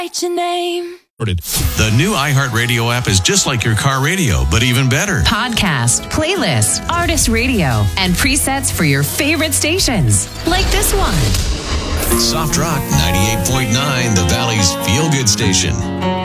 Write your name. The new iHeartRadio app is just like your car radio, but even better. Podcast, playlist, artist radio, and presets for your favorite stations. Like this one. Soft Rock 98.9, the Valley's feel-good station.